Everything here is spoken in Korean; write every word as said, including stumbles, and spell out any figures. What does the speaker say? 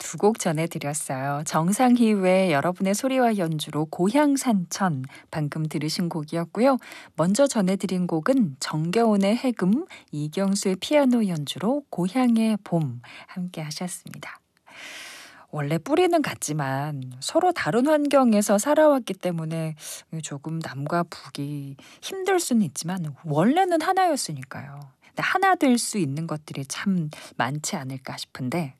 두 곡 전해드렸어요. 정상희의 여러분의 소리와 연주로 고향산천 방금 들으신 곡이었고요. 먼저 전해드린 곡은 정겨운의 해금, 이경수의 피아노 연주로 고향의 봄 함께 하셨습니다. 원래 뿌리는 같지만 서로 다른 환경에서 살아왔기 때문에 조금 남과 북이 힘들 수는 있지만 원래는 하나였으니까요. 근데 하나 될 수 있는 것들이 참 많지 않을까 싶은데